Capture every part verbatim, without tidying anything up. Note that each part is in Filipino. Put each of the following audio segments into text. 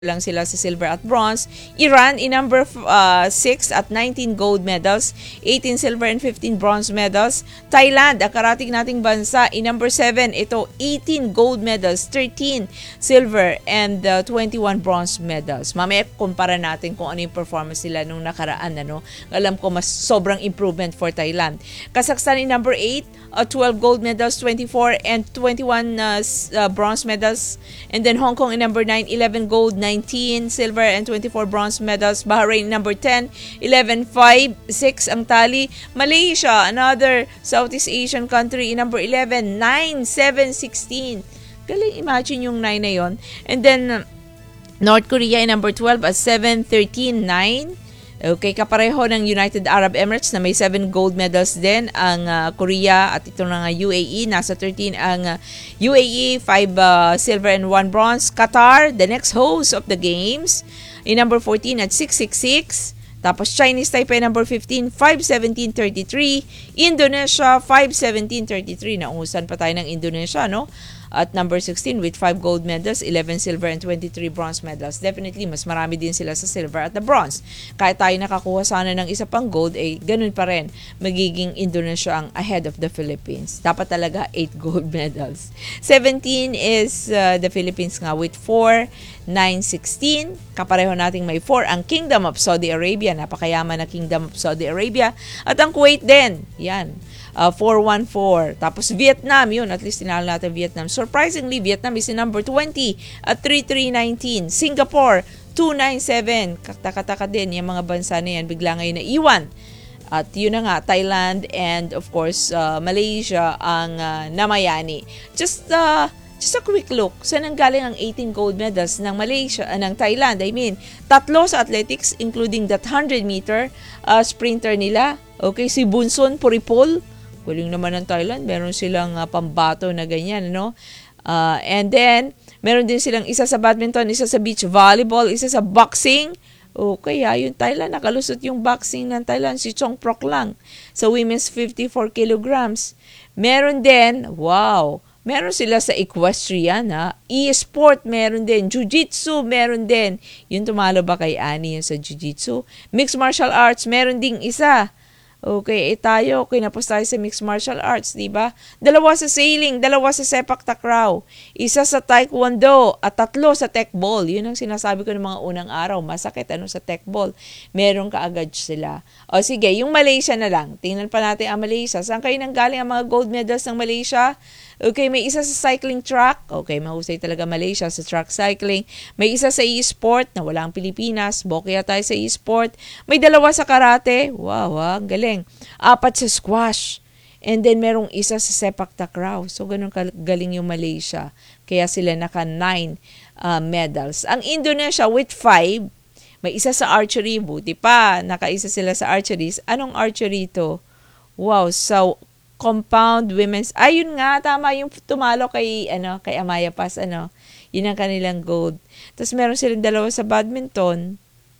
lang sila sa silver at bronze. Iran in number uh, six at nineteen gold medals, eighteen silver and fifteen bronze medals. Thailand, ang karating nating bansa, in number seven, ito eighteen gold medals, thirteen silver and uh, twenty-one bronze medals. Mamaya kumpara natin kung ano yung performance nila nung nakaraan. Ano? Alam ko mas sobrang improvement for Thailand. Kazakhstan in number eight, uh, twelve gold medals, twenty-four and twenty-one uh, uh, bronze medals. And then Hong Kong in number nine, eleven gold, nineteen silver and twenty-four bronze medals. Bahrain number ten, eleven, five, six ang tali. Malaysia, another Southeast Asian country, in number eleven, nine, seven, sixteen. Galing, imagine yung nine na yon. And then North Korea in number twelve at seven, thirteen, nine. Okay, kapareho ng United Arab Emirates na may seven gold medals din ang uh, Korea, at ito na nga U A E, nasa thirteen ang uh, U A E, five uh, silver and one bronze. Qatar, the next host of the games, in number fourteen at six, six, six. Tapos Chinese Taipei number fifteen, five, seventeen, thirty-three. Indonesia, five, seventeen, thirty-three. Naungusan pa tayo ng Indonesia, no? At number sixteen with five gold medals, eleven silver and twenty-three bronze medals. Definitely, mas marami din sila sa silver at the bronze. Kahit tayo nakakuha sana ng isa pang gold, eh, ganun pa rin. Magiging Indonesia ang ahead of the Philippines. Dapat talaga eight gold medals. seventeen is uh, the Philippines nga with four, nine, sixteen. Kapareho nating may four ang Kingdom of Saudi Arabia. Napakayaman na Kingdom of Saudi Arabia. At ang Kuwait din. Yan. Uh, four, one, four. Tapos Vietnam, yun, at least tinalo natin Vietnam. Surprisingly, Vietnam is in number twenty at three, three, nineteen. Singapore, two, nine, seven. Kataka-taka din, yung mga bansa na yan, bigla ngayon na iwan. At yun na nga, Thailand and of course, uh, Malaysia ang uh, namayani. Just, uh, just a quick look. Saan ang galing ang eighteen gold medals ng Malaysia, uh, ng Thailand? I mean, tatlo sa athletics, including that one hundred meter uh, sprinter nila. Okay, si Bunson Puripol. Galing naman ng Thailand. Meron silang uh, pambato na ganyan, no? Uh, and then, meron din silang isa sa badminton, isa sa beach volleyball, isa sa boxing. Okay, ha, yung Thailand, nakalusot yung boxing ng Thailand, si Chong Prok lang. Sa women's fifty-four kilograms. Meron din, wow, meron sila sa equestrian, ha? E-sport, meron din. Jiu-jitsu, meron din. Yung tumalo ba kay Annie yung sa jiu-jitsu? Mixed martial arts, meron ding isa. Okay, eh tayo, kinapos tayo sa mixed martial arts, di ba? Dalawa sa sailing, dalawa sa sepak takraw, isa sa taekwondo, at tatlo sa techball. Yun ang sinasabi ko ng mga unang araw. Masakit, ano, sa techball. Meron kaagad sila. O sige, yung Malaysia na lang. Tingnan pa natin ang Malaysia. Saan kayo nanggaling ang mga gold medals ng Malaysia? Okay, may isa sa cycling track. Okay, mahusay talaga Malaysia sa track cycling. May isa sa e-sport na wala ang Pilipinas. Bokya tayo sa e-sport. May dalawa sa karate. Wow, ah, galing. Apat sa squash. And then merong isa sa sepak takraw. So, ganun galing yung Malaysia. Kaya sila naka nine uh, medals. Ang Indonesia with five. May isa sa archery. Buti pa, nakaisa sila sa archery. Anong archery to? Wow, so compound women's, ayun nga, tama yung tumalo kay, ano, kay Amaya Paz, ano, yun ang kanilang gold. Tapos meron silang dalawa sa badminton,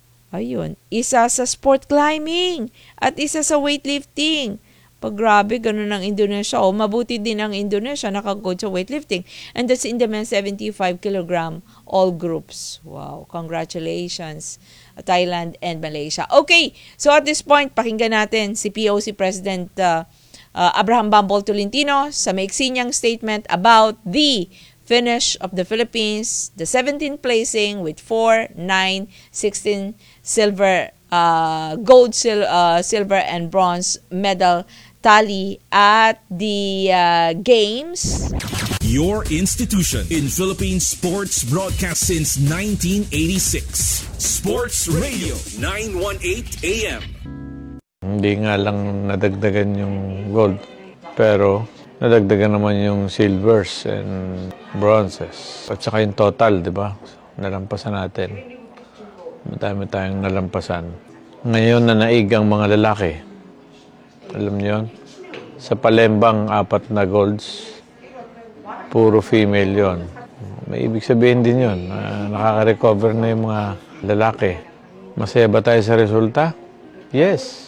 ayun, isa sa sport climbing, at isa sa weightlifting. Pag grabe, ganun ang Indonesia. O, mabuti din ang Indonesia, nakagold sa weightlifting. And that's in the men's seventy-five kilogram, all groups. Wow, congratulations, Thailand and Malaysia. Okay, so at this point, pakinggan natin si P O C President uh, Uh, Abraham Bambol Tolentino sa maiksi niyang statement about the finish of the Philippines, the seventeenth placing with four, nine, sixteen silver, uh, gold, sil- uh, silver, and bronze medal tally at the uh, games. Your institution in Philippine sports broadcast since nineteen eighty-six. Sports Radio nine eighteen A M. Hindi nga lang nadagdagan yung gold, pero nadagdagan naman yung silvers and bronzes. At saka yung total, di ba? Nalampasan natin. Madami tayong nalampasan. Ngayon na naig ang mga lalaki. Alam niyo yun? Sa Palembang, apat na golds. Puro female yon. May ibig sabihin din yun. Uh, nakaka-recover na yung mga lalaki. Masaya ba tayo sa resulta? Yes.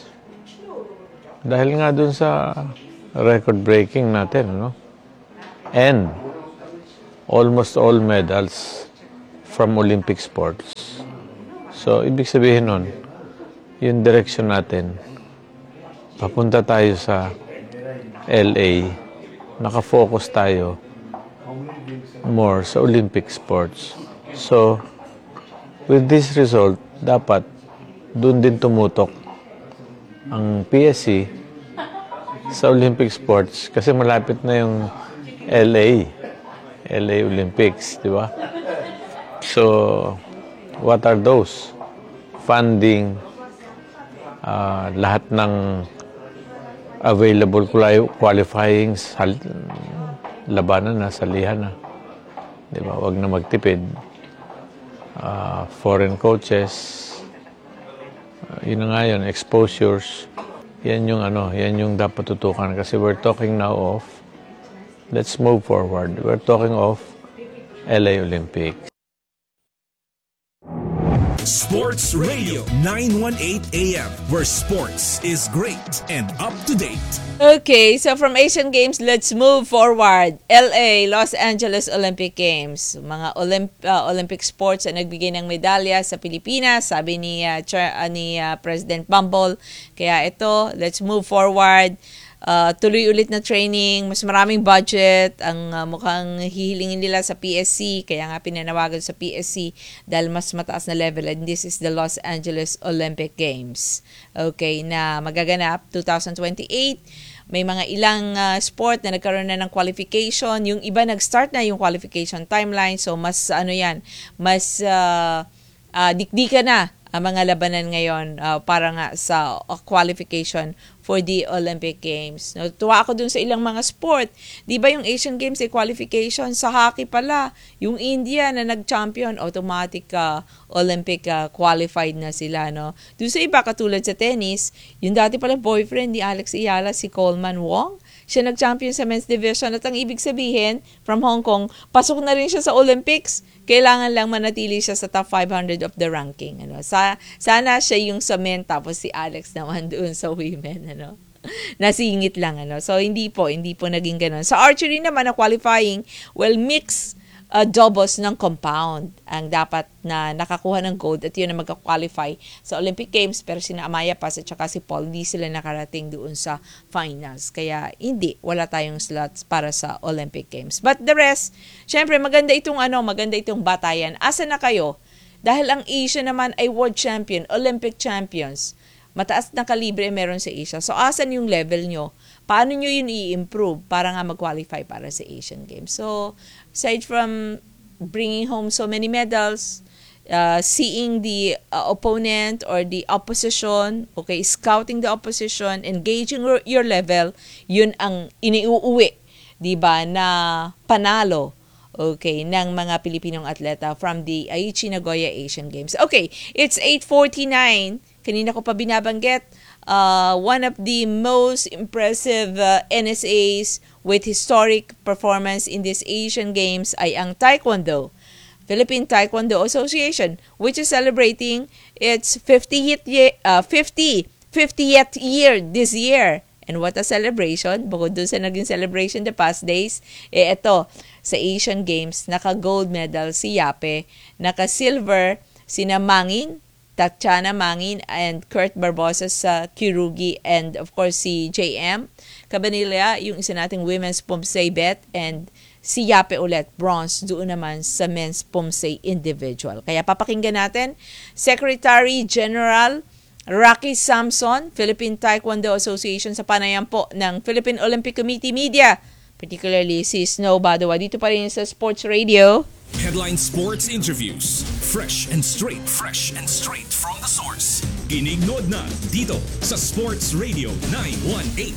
Dahil nga dun sa record-breaking natin, no? And almost all medals from Olympic sports. So, ibig sabihin nun, yung direction natin, papunta tayo sa L A, nakafocus tayo more sa Olympic sports. So, with this result, dapat doon din tumutok ang P S C sa Olympic sports kasi malapit na yung L A, L A Olympics, di ba? So, what are those? Funding, uh, lahat ng available qualifying labanan na, salihan na. Di ba? Huwag na magtipid. Uh, foreign coaches, uh, yun na nga yun, exposures. Yan yung ano, yan yung dapat tutukan kasi we're talking now of, let's move forward. We're talking of L A Olympics. Sports Radio nine eighteen A M, where sports is great and up to date. Okay, so from Asian Games, let's move forward. L A, Los Angeles Olympic Games. Mga Olymp- uh, Olympic sports na nagbigay ng medalya sa Pilipinas, sabi ni, uh, Chair, uh, ni uh, President Bumble. Kaya ito, let's move forward. Uh, tuloy ulit na training, mas maraming budget ang uh, mukhang hihilingin nila sa P S C, kaya nga pinanawagan sa P S C dahil mas mataas na level, and this is the Los Angeles Olympic Games. Okay, na magaganap twenty twenty-eight. May mga ilang uh, sport na nagkaroon na ng qualification, yung iba nag-start na yung qualification timeline, so mas ano yan, mas uh, uh, dikdika na ang mga labanan ngayon uh, para nga sa uh, qualification for the Olympic Games. Natuwa ako dun sa ilang mga sport. Di ba yung Asian Games ay qualification? Sa hockey pala, yung India na nag-champion, automatic uh, Olympic uh, qualified na sila. No? Dun sa iba, katulad sa tennis, yung dati pala boyfriend ni Alex Ayala, si Coleman Wong, siya nag-champion sa men's division at ang ibig sabihin, from Hong Kong, pasok na rin siya sa Olympics. Kailangan lang manatili siya sa top five hundred of the ranking. Ano? Sa, sana siya yung sa men, tapos si Alex naman doon sa women. Ano? Nasingit lang. Ano? So, hindi po, hindi po naging ganun. Sa archery naman, na qualifying, well, mix uh, doubles ng compound ang dapat na nakakuha ng gold at yun na magka-qualify sa Olympic Games, pero sina Amaya Paz at saka si Paul, hindi sila nakarating doon sa finals. Kaya hindi, wala tayong slots para sa Olympic Games. But the rest, syempre maganda itong ano, maganda itong batayan. Asa na kayo? Dahil ang Asia naman ay world champion, Olympic champions. Mataas na kalibre meron sa Asia. So asan yung level nyo? Paano nyo yun i-improve para nga mag-qualify para sa Asian Games? So, aside from bringing home so many medals, uh, seeing the uh, opponent or the opposition, okay, scouting the opposition, engaging your level, yun ang iniuuwi, di ba, na panalo, okay, ng mga Pilipinong atleta from the Aichi Nagoya Asian Games. Okay, it's eight forty-nine. Kanina ko pa binabanggit, uh, one of the most impressive uh, N S As with historic performance in this Asian Games ay ang Taekwondo. Philippine Taekwondo Association, which is celebrating its fiftieth year, uh, fifty, fiftieth year this year. And what a celebration. Bukod dun sa naging celebration the past days, eh ito, sa Asian Games, naka-gold medal si Yape, naka-silver si Namangin, Tatiana Mangin, and Kurt Barbosa sa Kirugi, and of course si J M Cabanilla, yung isa nating women's Pumsay bet, and si Yape ulit, bronze, doon naman sa men's Pumsay individual. Kaya papakinggan natin, Secretary General Rocky Samson, Philippine Taekwondo Association, sa panayam po ng Philippine Olympic Committee Media, particularly si Snow Badawa, dito pa rin sa Sports Radio. Headline sports interviews. Fresh and straight. Fresh and straight from the source. Ginignood na dito sa Sports Radio nine eighteen.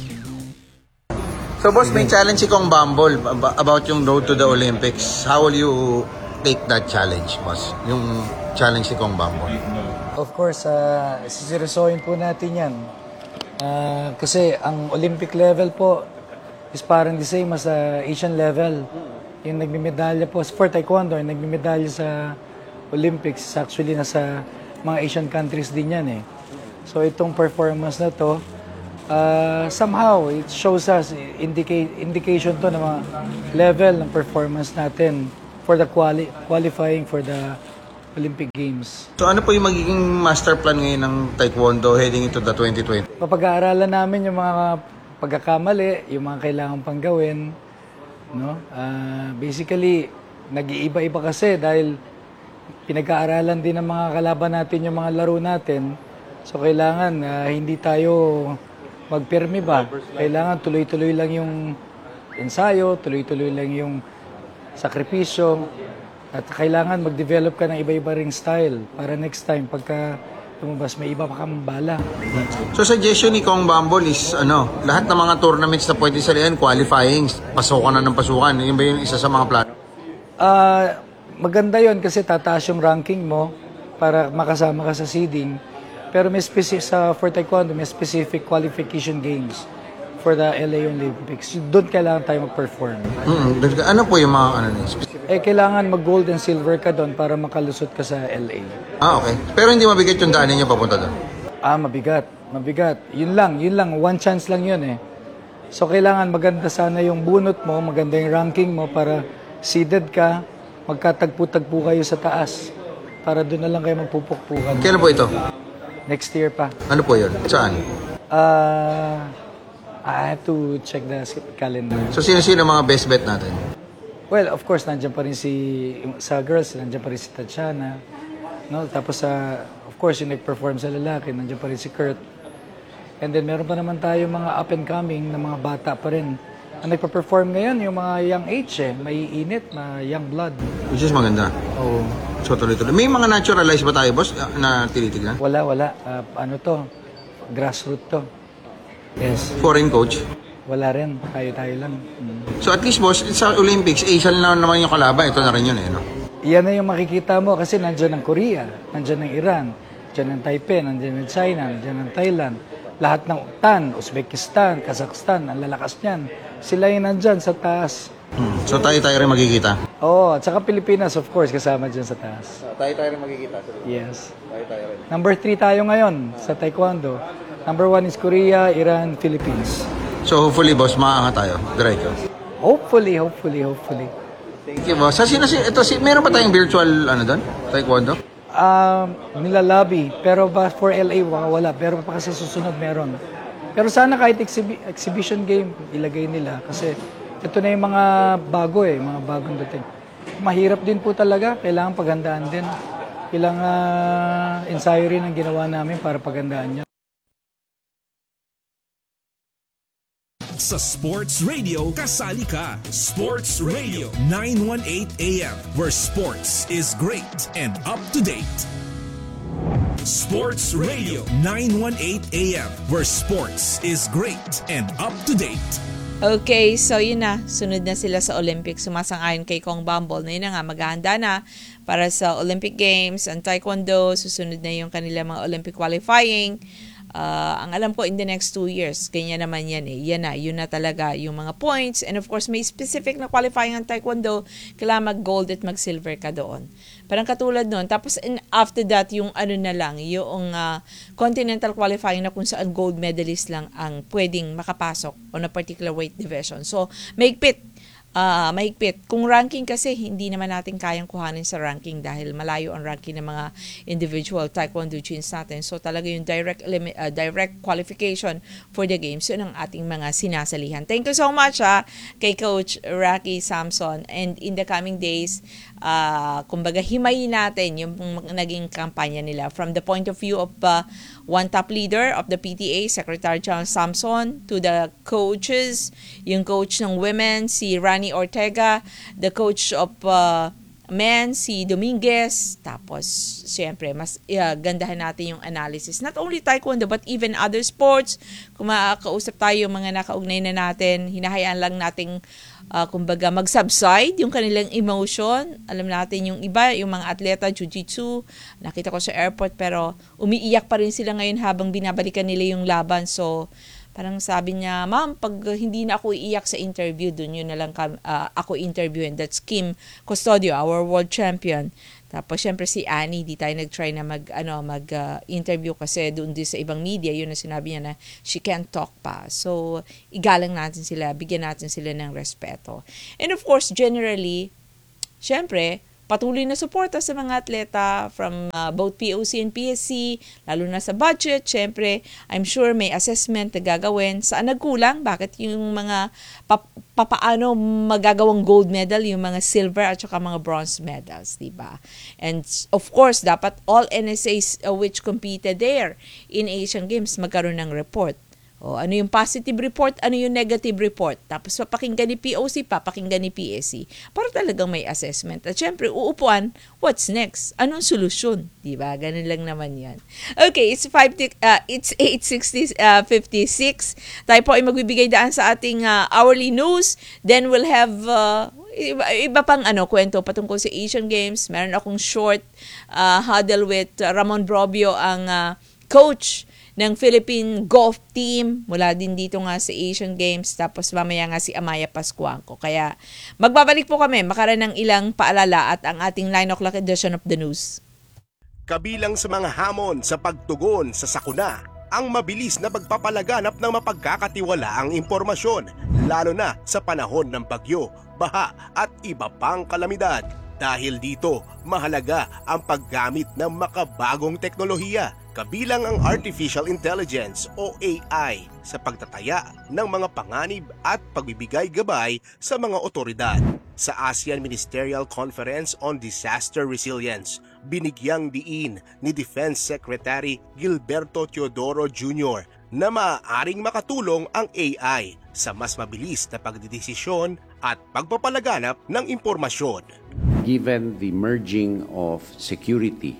So boss, may challenge si Kong Bumble about yung road to the Olympics. How will you take that challenge, boss? Yung challenge si Kong Bumble. Of course, uh, siseryosohin po natin yan. Uh, kasi ang Olympic level po is parang the same as uh, Asian level. Yung nagmimedalya po for Taekwondo, yung nagmimedalya sa Olympics, actually nasa mga Asian countries din yan eh. So itong performance na to, uh, somehow it shows us, indica- indication to ng mga level ng performance natin for for the quali qualifying for the Olympic Games. So ano po yung magiging master plan ngayon ng Taekwondo heading into the twenty twenty? Papag-aaralan namin yung mga pagkakamali, yung mga kailangan pang gawin, no? Uh, basically, nag-iiba-iba kasi dahil pinag-aaralan din ng mga kalaban natin yung mga laro natin. So kailangan uh, hindi tayo magpirmi ba? Kailangan tuloy-tuloy lang yung ensayo, tuloy-tuloy lang yung sakripisyo. At kailangan mag-develop ka ng iba-iba ring style para next time pagka lumabas may iba pa kang bala. So suggestion ni Kong Bambol is ano, lahat ng mga tournaments na pwede salihan, qualifying, pasukan na ng pasukan. Yun ba yung isa sa mga plano? Ah, uh, maganda yon kasi tataas yung ranking mo para makasama ka sa seeding. Pero may specific sa for Taekwondo, may specific qualification games for the L A Olympics. Doon kailangan tayo mag-perform. Mm-hmm. Ano po yung mga ano niya? Eh, kailangan mag-gold and silver ka doon para makalusot ka sa L A. Ah, okay. Pero hindi mabigat yung daanin niyo papunta doon? Ah, mabigat. Mabigat. Yun lang, yun lang. One chance lang yun eh. So, kailangan maganda sana yung bunot mo, maganda yung ranking mo para seeded ka, magkatagpo-tagpo kayo sa taas. Para doon na lang kayo magpupukpukan. Kailan po ito? Next year pa. Ano po yun? Saan? Ah... Uh, I have to check the calendar. So, sino-sino mga best bet natin? Well, of course, nandiyan pa rin si, sa girls, nandiyan pa rin si Tatiana. No? Tapos, sa, of course, yung nag-perform sa lalaki, nandiyan pa rin si Kurt. And then, meron pa naman tayo mga up and coming na mga bata pa rin. Ang nagpa-perform ngayon, yung mga young age eh. May init, na young blood. Which is maganda. Oo. So, tuloy-tuloy. May mga naturalized ba tayo, boss, na tinitignan? Wala, wala. Uh, ano to? Grassroots to. Yes. Foreign coach? Wala rin. Tayo-tayo lang. Mm. So at least boss, sa Olympics, Asian na naman yung kalaban. Ito na rin yun eh, no? Yan na yung makikita mo kasi nandyan ang Korea, nandyan ang Iran, nandyan ang Taipei, nandyan ang China, nandyan ang Thailand. Lahat ng Tan, Uzbekistan, Kazakhstan, ang lalakas niyan. Sila yung nandyan sa taas. Hmm. So tayo-tayo rin magkikita? Oo, at saka Pilipinas, of course, kasama dyan sa taas. So, tayo-tayo rin magkikita? Yes. Tayo-tayo rin. Number three tayo ngayon sa Taekwondo. Number one is Korea, Iran, Philippines. So hopefully, boss, makaangat tayo. Diretso. Hopefully, hopefully, hopefully. Thank you, boss. Sa sino, si, ito, si, meron ba tayong virtual, ano doon? Taekwondo? Um, nilalabi, pero ba for L A wala. Pero pa kasi susunod meron. Pero sana kahit exhibi- exhibition game, ilagay nila. Kasi ito na yung mga bago eh, mga bagong dating. Mahirap din po talaga, kailangan paghandaan din. Ilang uh, ensayo rin ang ginawa namin para paghandaan niya. Sa Sports Radio, kasali ka. Sports Radio nine eighteen A M, where sports is great and up to date. Sports Radio nine eighteen A M, where sports is great and up to date. Okay, so yun na. Sunod na sila sa Olympics. Sumasang-ayon kay Kong Bumble na yun na nga, maghahanda na para sa Olympic Games, ang Taekwondo, susunod na yung kanila mga Olympic qualifying. Uh, ang alam ko in the next two years, ganyan naman yan eh. Yan na, yun na talaga yung mga points. And of course, may specific na qualifying ang Taekwondo. Kailangan mag-gold at mag-silver ka doon. Parang katulad nun. Tapos and after that, yung ano na lang, yung uh, continental qualifying na kung saan gold medalist lang ang pwedeng makapasok on a particular weight division. So, mahigpit. Uh, mahigpit. Kung ranking kasi, hindi naman natin kayang kuhanin sa ranking dahil malayo ang ranking ng mga individual taekwondo teams natin. So talaga yung direct uh, direct qualification for the games, yun ang ating mga sinasalihan. Thank you so much ha, kay Coach Rocky Samson. And in the coming days, uh, kumbaga himayin natin yung naging kampanya nila from the point of view of uh, one top leader of the P T A, Secretary General Samson, to the coaches, yung coach ng women, si Rani Ortega, the coach of uh, men, si Dominguez, tapos siyempre mas uh, gandahan natin yung analysis, not only taekwondo but even other sports. Kung makakausap tayo yung mga nakaugnay na natin, hinahayaan lang nating uh, kumbaga mag-subside yung kanilang emotion. Alam natin yung iba, yung mga atleta, jiu-jitsu, nakita ko sa airport, pero umiiyak pa rin sila ngayon habang binabalikan nila yung laban. So parang sabi niya, ma'am, pag hindi na ako iiyak sa interview, dun yun na lang ka, uh, ako interviewin. That's Kim Custodio, our world champion. Tapos syempre si Annie, di tayo nag-try na mag, ano, mag-interview uh, kasi doon din sa ibang media, yun na sinabi niya na she can't talk pa. So, igalang natin sila, bigyan natin sila ng respeto. And of course, generally, syempre, patuloy na suporta sa mga atleta from uh, both P O C and P S C, lalo na sa budget. Syempre, I'm sure may assessment na gagawin. Saan nagkulang? Bakit yung mga pap- papaano magagawang gold medal, yung mga silver at saka mga bronze medals, diba? And of course, dapat all N S As uh, which competed there in Asian Games magkaroon ng report. O, ano yung positive report, ano yung negative report. Tapos papakinggan ni P O C, papakinggan ni P S C. Para talagang may assessment. At syempre, uupuan, what's next? Anong solusyon? Diba? Ganun lang naman yan. Okay, it's five uh, it's eight fifty-six. Tayo po ay magbibigay daan sa ating uh, hourly news. Then we'll have uh, iba, iba pang ano, kwento patungkol sa Asian Games. Meron akong short uh, huddle with uh, Ramon Brobio, ang uh, coach ng Philippine golf team mula din dito nga sa Asian Games, tapos mamaya nga si Amaya Pascuanco. Kaya magbabalik po kami makaroon ng ilang paalala at ang ating nine o'clock edition of the news. Kabilang sa mga hamon sa pagtugon sa sakuna, ang mabilis na pagpapalaganap ng mapagkakatiwalaang impormasyon, lalo na sa panahon ng bagyo, baha at iba pang kalamidad. Dahil dito, mahalaga ang paggamit ng makabagong teknolohiya, kabilang ang Artificial Intelligence o A I sa pagtataya ng mga panganib at pagbibigay gabay sa mga otoridad. Sa ASEAN Ministerial Conference on Disaster Resilience, binigyang diin ni Defense Secretary Gilberto Teodoro Junior na maaaring makatulong ang A I sa mas mabilis na pagdidesisyon at pagpapalaganap ng impormasyon. Given the merging of security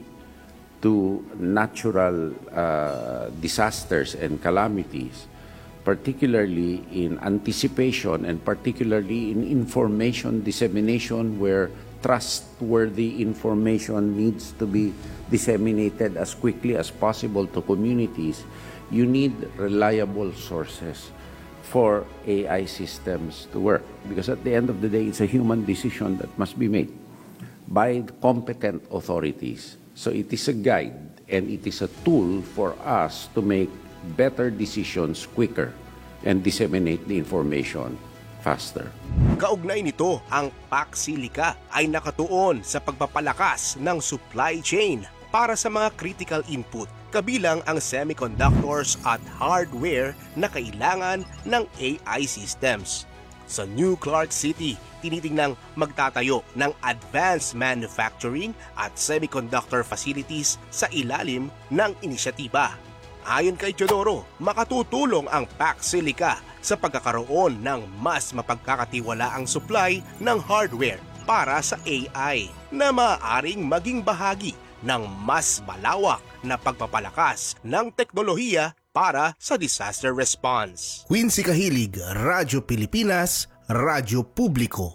to natural uh, disasters and calamities, particularly in anticipation and particularly in information dissemination where trustworthy information needs to be disseminated as quickly as possible to communities, you need reliable sources for A I systems to work. Because at the end of the day, it's a human decision that must be made by competent authorities. So it is a guide and it is a tool for us to make better decisions quicker and disseminate the information faster. Kaugnay nito, ang Paxilica ay nakatuon sa pagpapalakas ng supply chain para sa mga critical input, kabilang ang semiconductors at hardware na kailangan ng A I systems. Sa New Clark City, tinitingnang magtatayo ng advanced manufacturing at semiconductor facilities sa ilalim ng inisyatiba. Ayon kay Teodoro, makatutulong ang Paxilica sa pagkakaroon ng mas mapagkakatiwalaang supply ng hardware para sa A I na maaaring maging bahagi ng mas malawak na pagpapalakas ng teknolohiya para sa disaster response. Quincy Kahilig, Radyo Pilipinas, Radyo Publiko.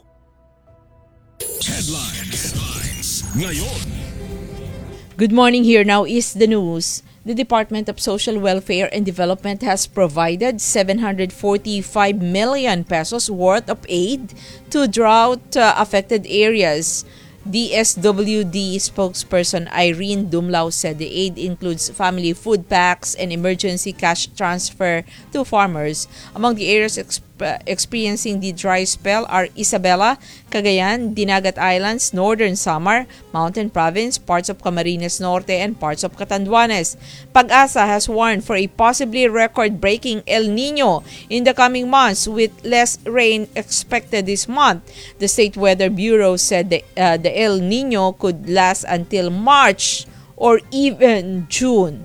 Headlines. Headlines. Ngayon. Good morning, here now is the news. The Department of Social Welfare and Development has provided seven hundred forty-five million pesos worth of aid to drought-affected areas. D S W D spokesperson Irene Dumlao said the aid includes family food packs and emergency cash transfer to farmers. Among the areas exp- experiencing the dry spell are Isabela, Cagayan, Dinagat Islands, Northern Samar, Mountain Province, parts of Camarines Norte, and parts of Catanduanes. Pag-asa has warned for a possibly record-breaking El Nino in the coming months with less rain expected this month. The State Weather Bureau said the, uh, the El Nino could last until March or even June.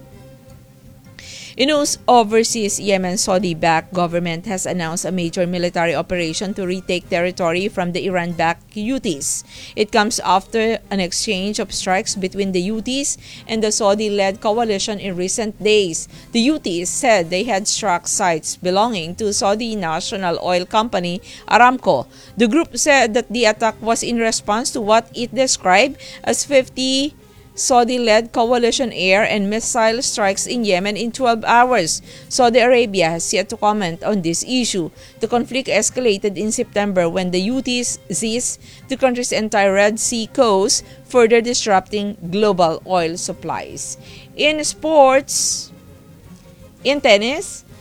In news overseas, Yemen's Saudi-backed government has announced a major military operation to retake territory from the Iran-backed Houthis. It comes after an exchange of strikes between the Houthis and the Saudi-led coalition in recent days. The Houthis said they had struck sites belonging to Saudi national oil company Aramco. The group said that the attack was in response to what it described as fifty Saudi-led coalition air and missile strikes in Yemen in twelve hours. Saudi Arabia has yet to comment on this issue. The conflict escalated in September when the Houthis seized the country's entire Red Sea coast, further disrupting global oil supplies. In sports, in tennis,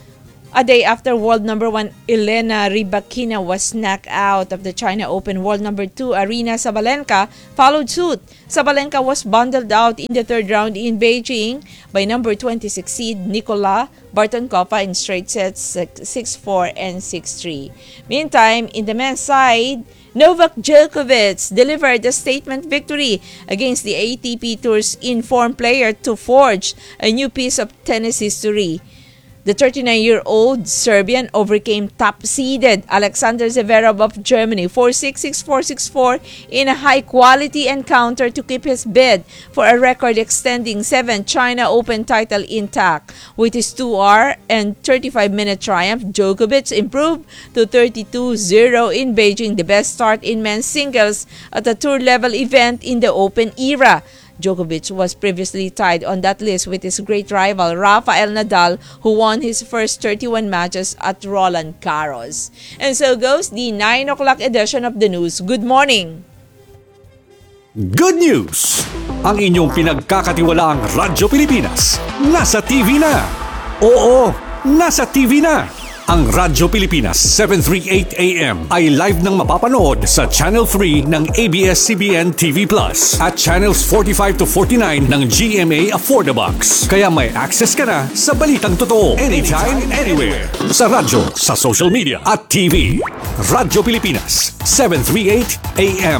A day after world number one Elena Rybakina was knocked out of the China Open, world number two Aryna Sabalenka followed suit. Sabalenka was bundled out in the third round in Beijing by number twenty-six seed Nikola Bartonkova in straight sets six four and six three. Meantime, in the men's side, Novak Djokovic delivered a statement victory against the A T P Tour's informed player to forge a new piece of tennis history. The thirty-nine-year-old Serbian overcame top-seeded Alexander Zverev of Germany four six, six four, six four in a high-quality encounter to keep his bid for a record-extending seventh China Open title intact. With his two hour and thirty-five minute triumph, Djokovic improved to thirty-two zero in Beijing, the best start in men's singles at a tour-level event in the Open era. Djokovic was previously tied on that list with his great rival Rafael Nadal, who won his first thirty-one matches at Roland Garros. And so goes the nine o'clock edition of the news. Good morning! Good news! Ang inyong pinagkakatiwalaang Radyo Pilipinas nasa T V na! Oo, nasa T V na! Ang Radyo Pilipinas seven thirty-eight A M ay live nang mapapanood sa Channel three ng A B S C B N T V Plus at Channels forty-five to forty-nine ng G M A Affordabox. Kaya may access ka na sa balitang totoo anytime, anywhere. Sa radyo, sa social media at T V. Radyo Pilipinas seven thirty-eight A M.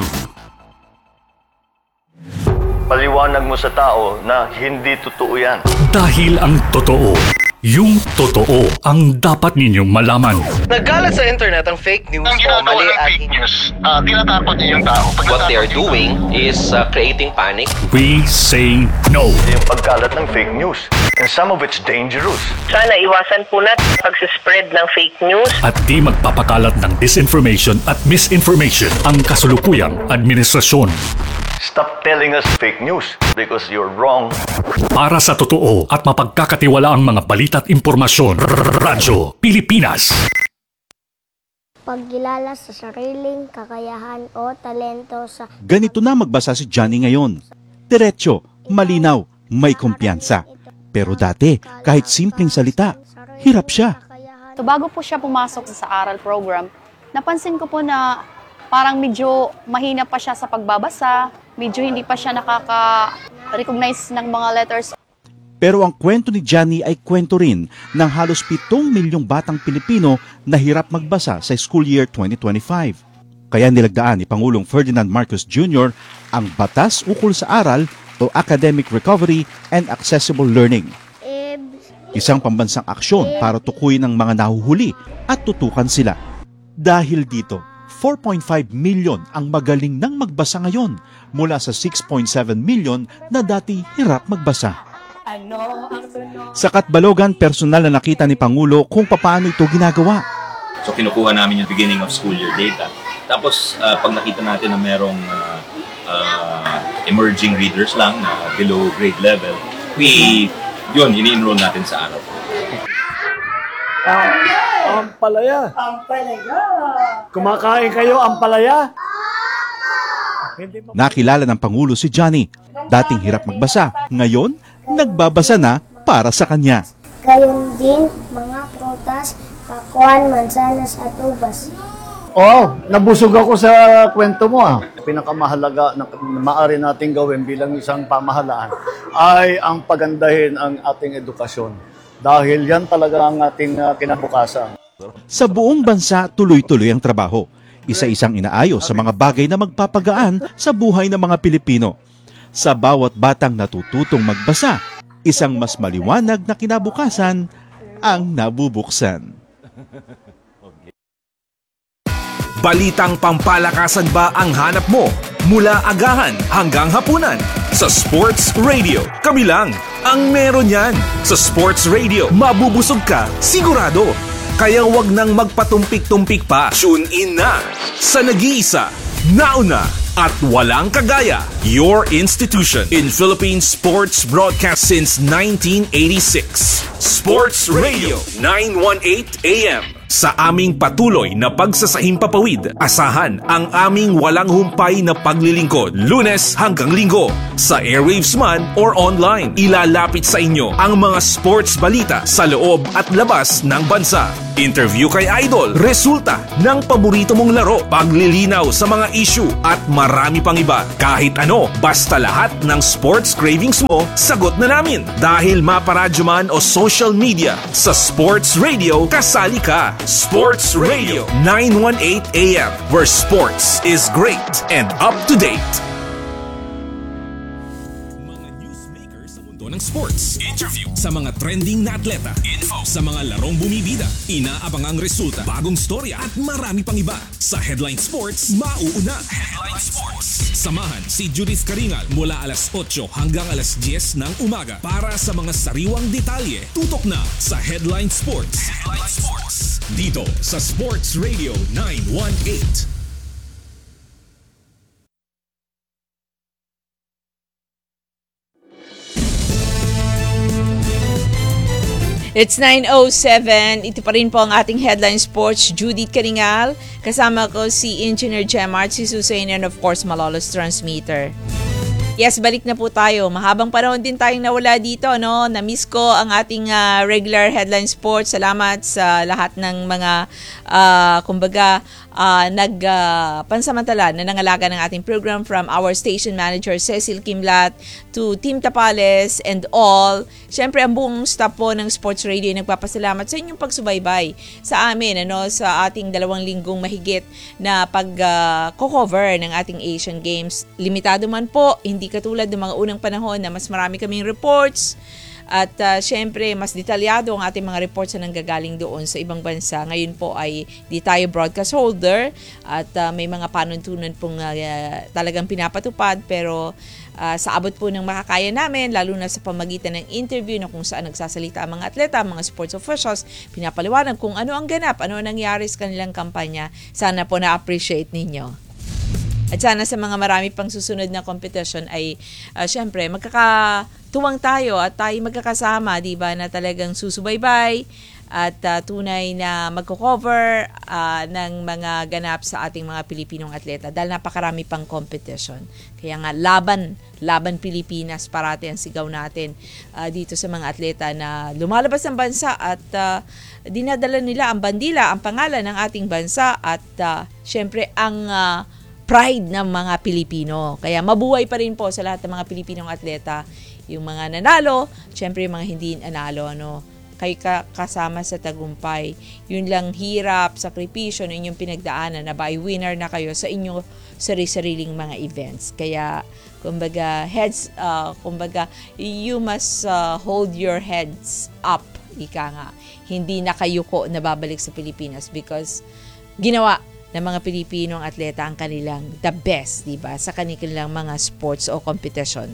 Paliwanag mo sa tao na hindi totoo yan. Dahil ang totoo, yung totoo ang dapat ninyong malaman. Nagkalat sa internet ang fake news ang o mali ng at fake news, uh, tinatakot niyo yung tao. what they are doing is uh, creating panic. We say no. Yung pagkalat ng fake news. And some of it's dangerous. Sana iwasan po natin pag-spread ng fake news. At di magpapakalat ng disinformation at misinformation ang kasulukuyang administrasyon. Stop telling us fake news because you're wrong. Para sa totoo at mapagkakatiwalaang mga balita at impormasyon, Radyo Pilipinas. Pagkilala sa sariling kakayahan o talento sa... Ganito na magbasa si Johnny ngayon. Diretso, malinaw, may kumpiyansa. Pero dati, kahit simpleng salita, hirap siya. So bago po siya pumasok sa aral program, napansin ko po na parang medyo mahina pa siya sa pagbabasa, medyo hindi pa siya nakaka-recognize ng mga letters. Pero ang kwento ni Johnny ay kwento rin ng halos pitong milyong batang Pilipino na hirap magbasa sa school year twenty twenty-five. Kaya nilagdaan ni Pangulong Ferdinand Marcos Junior ang Batas Ukol sa Aral o Academic Recovery and Accessible Learning. Isang pambansang aksyon para tukuyin ang mga nahuhuli at tutukan sila. Dahil dito, four point five million ang magaling nang magbasa ngayon mula sa six point seven million na dati hirap magbasa. Sa Katbalogan, personal na nakita ni Pangulo kung paano ito ginagawa. So kinukuha namin yung beginning of school year data. Tapos uh, pag nakita natin na merong uh, uh, emerging readers lang na uh, below grade level, we, yun, ini-enroll natin sa araw. Ang palaya. Ang palaya. Kumakain kayo ang palaya? Nakilala ng Pangulo si Johnny. Dating hirap magbasa, ngayon nagbabasa na para sa kanya. Gayon din mga prutas, pakwan, mansanas at ubas. Oh, nabusog ako sa kwento mo ah. Pinakamahalaga na maaari nating gawin bilang isang pamahalaan ay ang pagandahin ang ating edukasyon. Dahil yan talaga ang ating uh, kinabukasan. Sa buong bansa, tuloy-tuloy ang trabaho. Isa-isang inaayos sa mga bagay na magpapagaan sa buhay ng mga Pilipino. Sa bawat batang natututong magbasa, isang mas maliwanag na kinabukasan ang nabubuksan. Balitang pampalakasan ba ang hanap mo? Mula agahan hanggang hapunan. Sa Sports Radio, kami lang ang meron yan. Sa Sports Radio, mabubusog ka, sigurado. Kaya wag nang magpatumpik-tumpik pa. Tune in na sa nag-iisa, nauna, at walang kagaya. Your institution in Philippine sports broadcast since nineteen eighty-six. Sports Radio, nine eighteen A M. Sa aming patuloy na pagsasahimpapawid, asahan ang aming walang humpay na paglilingkod, Lunes hanggang Linggo, sa airwaves man or online. Ilalapit sa inyo ang mga sports balita sa loob at labas ng bansa. Interview kay Idol, resulta ng paborito mong laro, paglilinaw sa mga issue at marami pang iba. Kahit ano, basta lahat ng sports cravings mo, sagot na namin. Dahil maparadyo man o social media, sa Sports Radio, kasali ka. Sports Radio nine eighteen A M, where sports is great and up to date. Ng sports, interview sa mga trending na atleta, info sa mga larong bumibida, inaabang ang resulta, bagong storya at marami pang iba. Sa Headline Sports, mauuna. Headline Sports. Samahan si Judith Karingal mula alas otso hanggang alas diyes ng umaga para sa mga sariwang detalye. Tutok na sa Headline Sports. Headline Sports. Dito sa Sports Radio nine eighteen. It's nine oh seven. Ito pa rin po ang ating Headline Sports. Judith Karingal. Kasama ko si Engineer Gemart, si Susan, and of course, Malolos Transmitter. Yes, balik na po tayo. Mahabang panahon din tayong nawala dito, no? Na-miss ko ang ating uh, regular Headline Sports. Salamat sa lahat ng mga, uh, kumbaga, uh, nag-pansamantala uh, na nangalaga ng ating program, from our station manager, Cecil Kimlat, to Team Tapales and all. Siyempre, ang buong staff po ng Sports Radio ay nagpapasalamat sa inyong pagsubaybay sa amin, ano, sa ating dalawang linggong mahigit na pag-cover uh, ng ating Asian Games. Limitado man po, hindi katulad ng mga unang panahon na mas marami kaming reports at uh, syempre mas detalyado ang ating mga reports na nanggagaling doon sa ibang bansa. Ngayon po ay di tayo broadcast holder at uh, may mga panuntunan pong uh, talagang pinapatupad, pero uh, sa abot po ng makakaya namin, lalo na sa pamagitan ng interview na kung saan nagsasalita ang mga atleta, mga sports officials, pinapaliwanag kung ano ang ganap, ano ang nangyari sa kanilang kampanya. Sana po na-appreciate ninyo. At sana sa mga marami pang susunod na competition ay uh, syempre magkakatuwang tayo at tayo magkakasama, di ba, na talagang susubaybay at uh, tunay na magko-cover uh, ng mga ganap sa ating mga Pilipinong atleta dahil napakarami pang competition. Kaya nga laban, laban Pilipinas parati ang sigaw natin uh, dito sa mga atleta na lumalabas ng bansa at uh, dinadala nila ang bandila, ang pangalan ng ating bansa at uh, syempre ang uh, pride ng mga Pilipino. Kaya mabuhay pa rin po sa lahat ng mga Pilipinong atleta, yung mga nanalo, syempre yung mga hindi nanalo, ano, kayo kasama sa tagumpay. Yun lang hirap, sakripisyo na inyong pinagdaanan na by winner na kayo sa inyong sarili-sariling mga events. Kaya, kumbaga, heads, uh, kumbaga, you must uh, hold your heads up, ika nga. Hindi na kayo ko na babalik sa Pilipinas because ginawa ng mga Pilipinong atleta ang kanilang the best, diba, sa kanilang mga sports o competition.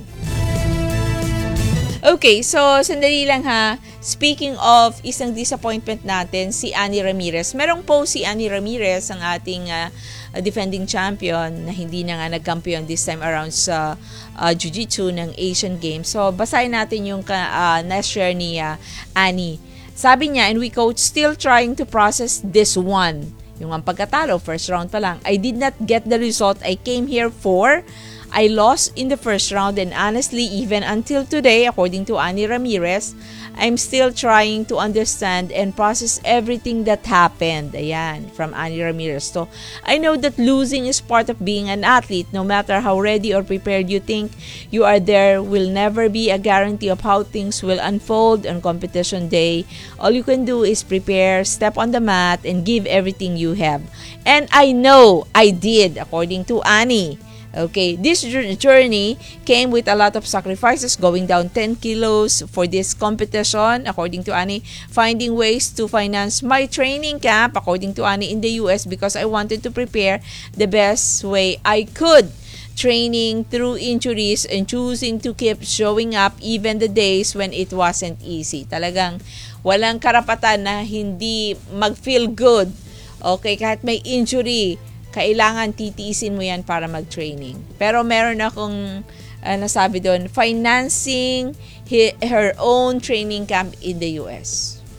Okay, so sandali lang ha. Speaking of isang disappointment natin, si Annie Ramirez. Merong po si Annie Ramirez, ang ating uh, defending champion na hindi na nga nagkampiyon this time around sa uh, Jiu-Jitsu ng Asian Games. So basahin natin yung uh, na-share ni uh, Annie. Sabi niya, and we coach still trying to process this one. Yung ang pagkatalo, first round pa lang. I did not get the result I came here for. I lost in the first round and honestly, even until today, according to Annie Ramirez, I'm still trying to understand and process everything that happened. Ayan, from Annie Ramirez. So, I know that losing is part of being an athlete. No matter how ready or prepared you think you are, there will never be a guarantee of how things will unfold on competition day. All you can do is prepare, step on the mat, and give everything you have. And I know I did, according to Annie. Okay, this journey came with a lot of sacrifices, going down ten kilos for this competition, according to Annie, finding ways to finance my training camp, according to Annie, in the U S because I wanted to prepare the best way I could. Training through injuries and choosing to keep showing up even the days when it wasn't easy. Talagang walang karapatan na hindi mag-feel good. Okay, kahit may injury, kailangan titiisin mo yan para mag-training. Pero meron akong uh, nasabi doon, financing he, her own training camp in the U S.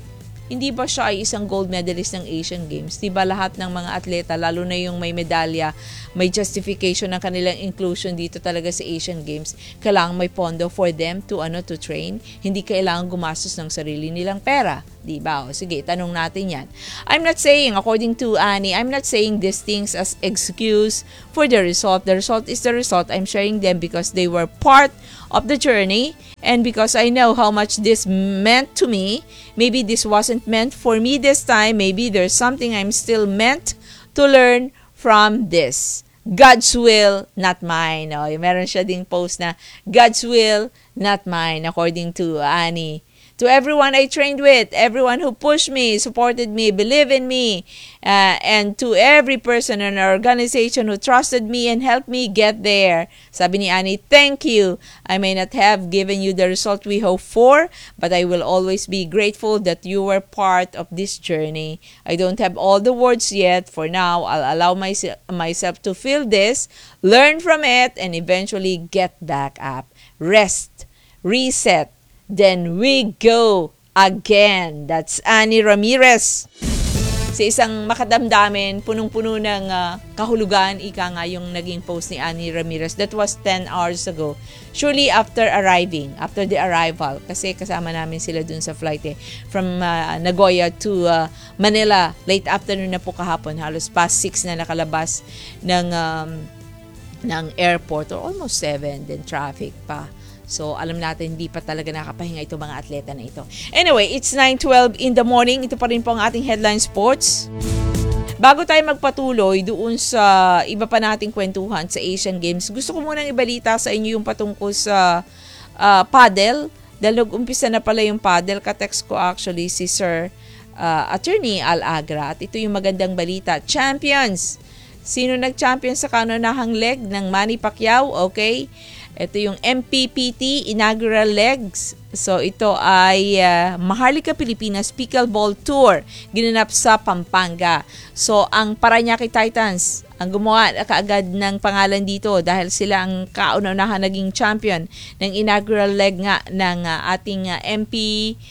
hindi ba siya ay isang gold medalist ng Asian Games? Di ba lahat ng mga atleta, lalo na yung may medalya, may justification ng kanilang inclusion dito talaga sa Asian Games, kailangan may pondo for them to ano to train. Hindi kailangan gumastos ng sarili nilang pera. Di ba? O, sige, tanong natin yan. I'm not saying, according to Annie, I'm not saying these things as excuse for the result. The result is the result. I'm sharing them because they were part of the journey and because I know how much this meant to me. Maybe this wasn't meant for me this time. Maybe there's something I'm still meant to learn from this. God's will, not mine. O, meron siya ding post na God's will, not mine, according to Annie. To everyone I trained with, everyone who pushed me, supported me, believed in me, uh, and to every person in our organization who trusted me and helped me get there. Sabi ni Annie, thank you. I may not have given you the result we hope for, but I will always be grateful that you were part of this journey. I don't have all the words yet. For now, I'll allow myself, myself to feel this, learn from it, and eventually get back up. Rest, reset, then we go again. That's Annie Ramirez. Sa isang makadamdamin, punong-puno ng uh, kahulugan, ika nga yung naging post ni Annie Ramirez. That was ten hours ago. Surely after arriving, after the arrival, kasi kasama namin sila dun sa flight eh, from uh, Nagoya to uh, Manila. Late afternoon na po kahapon, halos past six na nakalabas ng, um, ng airport, or almost seven, then traffic pa. So, alam natin, hindi pa talaga nakapahinga itong mga atleta na ito. Anyway, it's nine twelve in the morning. Ito pa rin po ang ating headline sports. Bago tayo magpatuloy doon sa iba pa nating kwentuhan sa Asian Games, gusto ko munang ibalita sa inyo yung patungkol sa uh, paddle. Dahil nag-umpisa na pala yung paddle. Katext ko actually si Sir uh, Attorney Al Agra. At ito yung magandang balita. Champions! Sino nag-champion sa kanonahang leg ng Manny Pacquiao? Okay. Ito yung M P P T Inaugural Legs. So ito ay uh, Maharlika Pilipinas Pickleball Tour. Ginanap sa Pampanga. So ang Parañaque Titans ang gumawa kaagad ng pangalan dito dahil sila ang kauna-unahan naging champion ng inaugural leg nga ng uh, ating uh, M P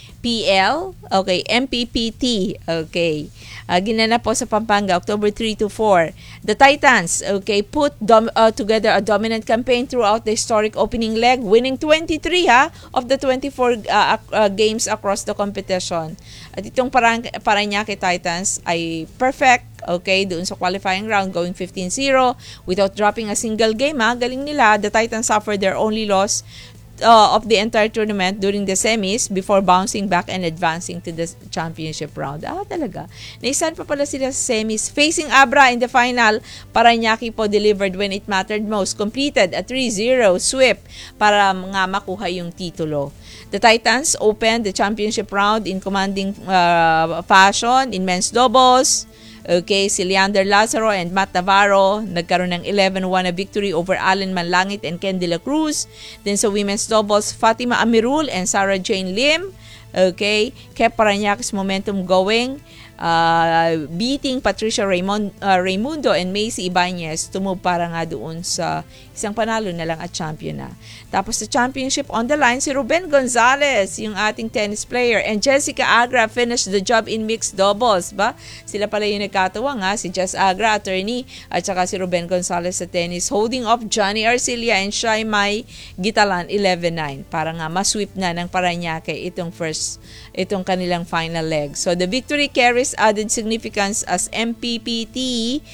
P L. Okay, M P P T. Okay. Uh, ginanap po sa Pampanga, October three to four. The Titans, okay, put dom- uh, together a dominant campaign throughout the historic opening leg, winning twenty-three ha, of the twenty-four uh, uh, games across the competition. At itong Parang- Parañaque Titans ay perfect, okay, doon sa qualifying round, going fifteen zero without dropping a single game ha. Galing nila. The Titans suffered their only loss Uh, of the entire tournament during the semis before bouncing back and advancing to the championship round. Ah, talaga. Naisan pa pala sila sa semis. Facing Abra in the final, Parañaque po delivered when it mattered most. Completed a three zero sweep para nga makuha yung titulo. The Titans opened the championship round in commanding uh, fashion in men's doubles. Okay, si Leander Lazaro and Matt Navarro nagkaroon ng eleven one na victory over Allen Manlangit and Ken De La Cruz. Then sa women's doubles, Fatima Amirul and Sarah Jane Lim, okay, kept Parañaque's momentum going, uh, beating Patricia Raymond, uh, Raimundo and Macy Ibanez to move para nga doon sa isang panalo na lang at champion na. Tapos sa championship on the line, si Ruben Gonzalez, yung ating tennis player, and Jessica Agra finished the job in mixed doubles. Ba? Sila pala yung nagkatawa nga, si Jess Agra, attorney, at saka si Ruben Gonzalez sa tennis, holding off Johnny Arcilia and Shai Mai Gitalan, eleven nine. Para nga masweep na ng Parañaque itong first, itong kanilang final leg. So the victory carries added significance as M P P T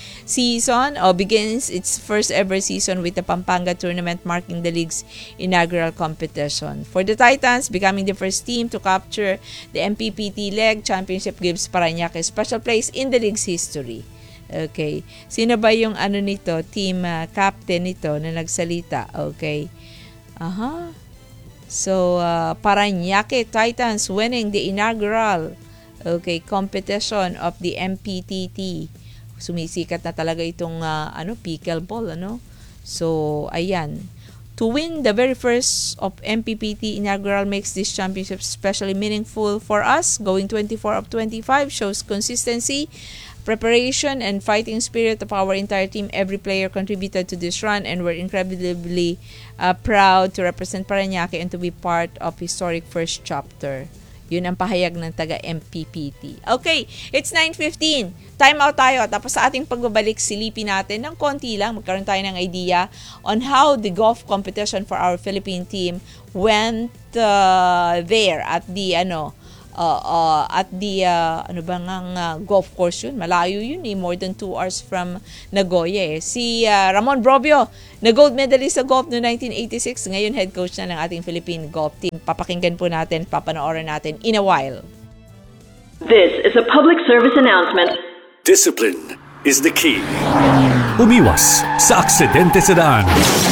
season or begins its first ever season with the Pampanga tournament, marking the league's inaugural competition. For the Titans, becoming the first team to capture the M P P T leg championship gives Parañaque a special place in the league's history. Okay. Sino ba yung ano nito, team uh, captain nito na nagsalita? Okay. Aha. So, uh, Parañaque Titans winning the inaugural okay, competition of the M P T T. Sumisikat na talaga itong uh, ano, pickleball, ano? So, ayan. To win the very first of M P P T inaugural makes this championship especially meaningful for us. Going twenty-four of twenty-five shows consistency, preparation, and fighting spirit of our entire team. Every player contributed to this run, and we're incredibly uh, proud to represent Parañaque and to be part of historic first chapter. Yun ang pahayag ng taga-M P P T. Okay, it's nine fifteen. Time out tayo. Tapos sa ating pagbabalik, silipin natin ng konti lang. Magkaroon tayo ng idea on how the golf competition for our Philippine team went uh, there at the ano uh, uh, at the uh, ano ba ngang uh, golf course yun. Malayo yun eh. More than two hours from Nagoya eh. Si uh, Ramon Brobio, na gold medalist sa golf noong nineteen eighty-six. Ngayon head coach na ng ating Philippine golf team. Papakinggan po natin, papanoorin natin in a while. This is a public service announcement. Discipline is the key. Umiwas sa aksidente sa daan.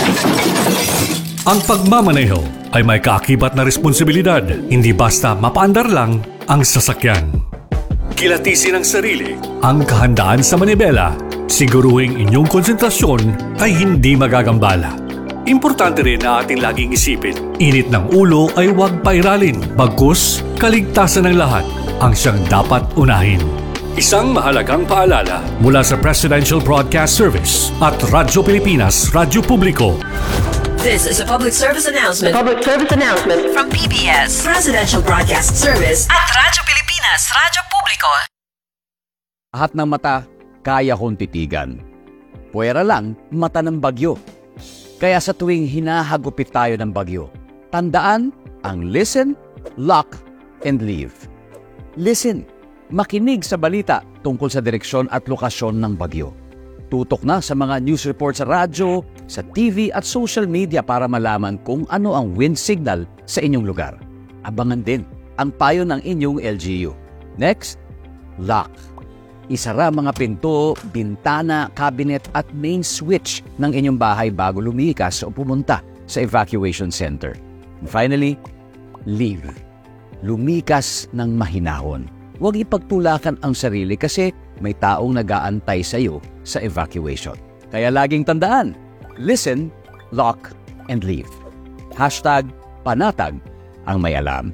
Ang pagmamaneho ay may kaakibat na responsibilidad, hindi basta mapaandar lang ang sasakyan. Kilatisin ang sarili, ang kahandaan sa manibela, siguruhing inyong konsentrasyon ay hindi magagambala. Importante rin na ating laging isipin, init ng ulo ay huwag pairalin, bagkus kaligtasan ng lahat ang siyang dapat unahin. Isang mahalagang paalala mula sa Presidential Broadcast Service at Radyo Pilipinas, Radyo Publiko. This is a public service announcement. Public service announcement From P B S, Presidential Broadcast Service at Radyo Pilipinas, Radyo Publiko. Lahat ng mata, kaya kong titigan. Puwera lang, mata ng bagyo. Kaya sa tuwing hinahagupit tayo ng bagyo, tandaan ang listen, lock, and leave. Listen, makinig sa balita tungkol sa direksyon at lokasyon ng bagyo. Tutok na sa mga news report sa radyo, sa T V at social media para malaman kung ano ang wind signal sa inyong lugar. Abangan din ang payo ng inyong L G U. Next, lock. Isara mga pinto, bintana, cabinet at main switch ng inyong bahay bago lumikas o pumunta sa evacuation center. And finally, leave. Lumikas ng mahinahon. Huwag ipagtulakan ang sarili kasi may taong nag-aantay sa iyo sa evacuation. Kaya laging tandaan, listen, lock, and leave. Hashtag panatag ang may alam.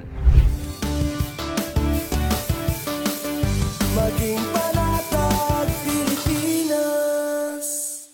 Maging panatag Pilipinas.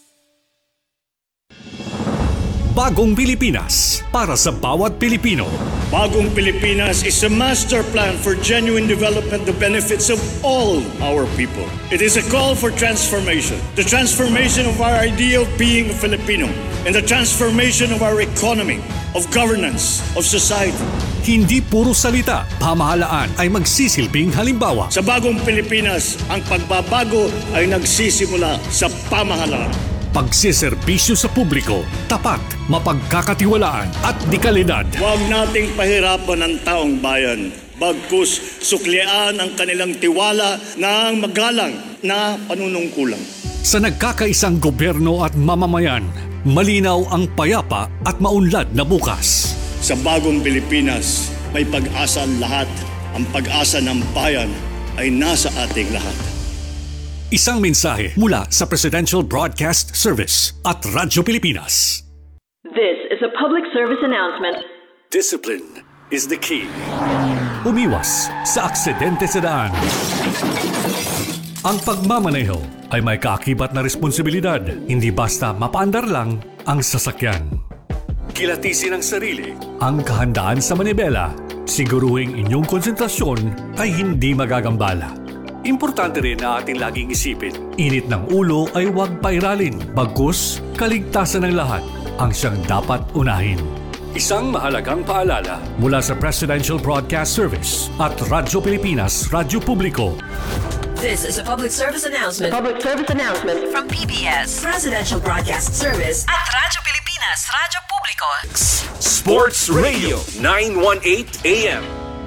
Bagong Pilipinas para sa bawat Pilipino. Bagong Pilipinas is a master plan for genuine development, the benefits of all our people. It is a call for transformation. The transformation of our idea of being a Filipino and the transformation of our economy, of governance, of society. Hindi puro salita, pamahalaan ay magsisilbing halimbawa. Sa Bagong Pilipinas, ang pagbabago ay nagsisimula sa pamahalaan. Pagsiservisyo sa publiko, tapat, mapagkakatiwalaan at dekalidad. Huwag nating pahirapan ang taong bayan. Bagkus suklian ang kanilang tiwala ng magalang na panunungkulan. Sa nagkakaisang gobyerno at mamamayan, malinaw ang payapa at maunlad na bukas. Sa Bagong Pilipinas, may pag-asa ang lahat. Ang pag-asa ng bayan ay nasa ating lahat. Isang mensahe mula sa Presidential Broadcast Service at Radyo Pilipinas. This is a public service announcement. Discipline is the key. Umiwas sa aksidente sa daan. Ang pagmamaneho ay may kaakibat na responsibilidad, hindi basta mapaandar lang ang sasakyan. Kilatisin ang sarili, ang kahandaan sa manibela, siguruhing inyong konsentrasyon ay hindi magagambala. Importante rin na ating laging isipin, init ng ulo ay huwag pairalin, bagkus kaligtasan ng lahat ang siyang dapat unahin. Isang mahalagang paalala mula sa Presidential Broadcast Service at Radyo Pilipinas, Radyo Publiko. This is a public service announcement. Public service announcement from P B S, Presidential Broadcast Service at Radyo Pilipinas, Radyo Publiko. Sports Radio nine eighteen A M.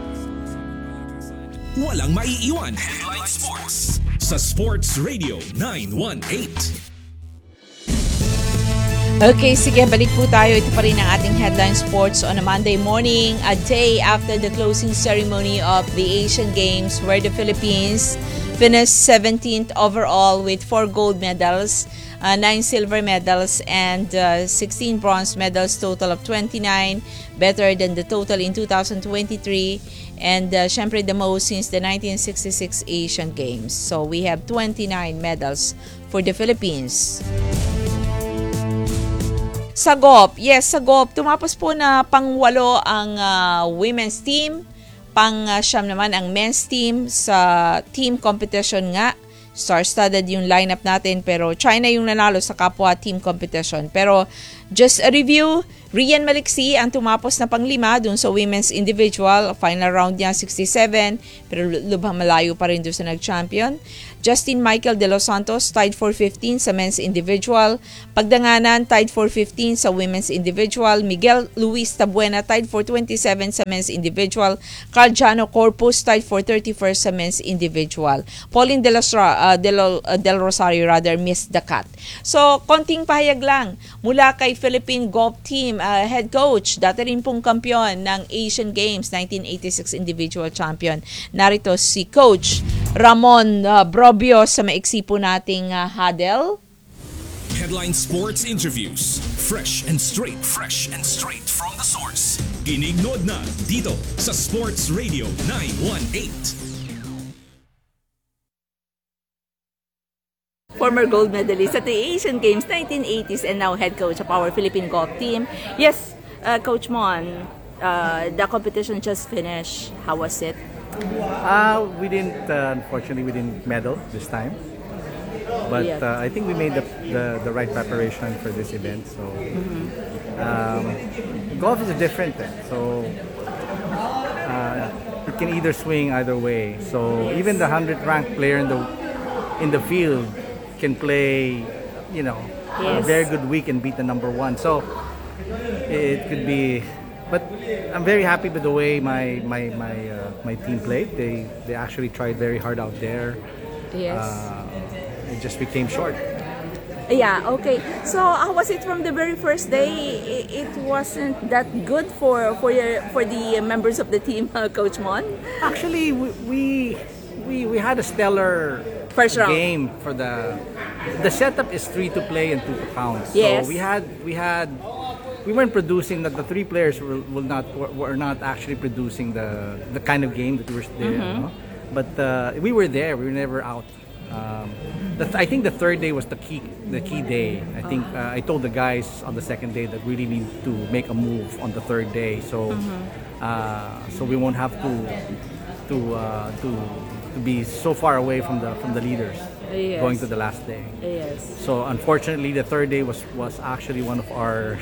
Walang maiiwan. Headline Sports sa Sports Radio nine eighteen. Okay, sige, balik po tayo. Ito pa rin ang ating Headline Sports on a Monday morning, a day after the closing ceremony of the Asian Games where the Philippines finished seventeenth overall with four gold medals, uh, nine silver medals, and uh, sixteen bronze medals, total of twenty-nine, better than the total in two thousand twenty-three. And uh, syempre the most since the nineteen sixty-six Asian Games. So we have twenty-nine medals for the Philippines. Sa golf, yes, sa golf, tumapos po na pangwalo ang uh, women's team Pang uh, siyam naman ang men's team sa team competition nga. Star-studded yung lineup natin pero China yung nanalo sa kapwa team competition. Pero just a review, Rian Maliksi ang tumapos na panglima dun sa women's individual. Final round niya sixty-seven pero lubhang malayo pa rin doon sa nag-champion. Justin Michael De Los Santos tied for fifteen sa men's individual. Pagdanganan tied for fifteen sa women's individual. Miguel Luis Tabuena tied for twenty-seven sa men's individual. Carl Jano Corpus tied for thirty-first sa men's individual. Pauline De Los, uh, Del, uh, Del Rosario rather missed the cut. So, konting pahayag lang mula kay Philippine Golf Team uh, head coach, dati rin pong kampiyon ng Asian Games nineteen eighty-six individual champion. Narito si Coach Ramon uh, Brobio sa maiksi po nating uh, huddle. Headline Sports Interviews. Fresh and straight. Fresh and straight from the source. Ginignood na dito sa Sports Radio nine eighteen. Former gold medalist at the Asian Games nineteen eighties and now head coach of our Philippine golf team. Yes, uh, Coach Mon, uh, the competition just finished. How was it? Uh, we didn't, uh, unfortunately, we didn't medal this time. But Yeah. uh, I think we made the, the, the right preparation for this event. So, um, golf is different. eh. So, uh, it can either swing either way. So, even the hundredth ranked player in the in the field can play, you know, a Yes. very good week and beat the number one. So, it could be. But I'm very happy with the way my my my uh, my team played. They they actually tried very hard out there. Yes. Uh, it just became short. Yeah, okay. So how was it from the very first day? It, it wasn't that good for for your for the members of the team, uh, Coach Mon? Actually, we, we we we had a stellar First round. game for the the setup is three to play and two to count. Yes. So we had we had we weren't producing that the three players will, will not were, were not actually producing the the kind of game that we were there. Mhm. You know? But uh, we were there. We were never out. Um, the th- I think the third day was the key the key day. I think uh, I told the guys on the second day that we really need to make a move on the third day. So uh, so we won't have to to uh, to to be so far away from the from the leaders Yes. going to the last day. Yes. So unfortunately, the third day was was actually one of our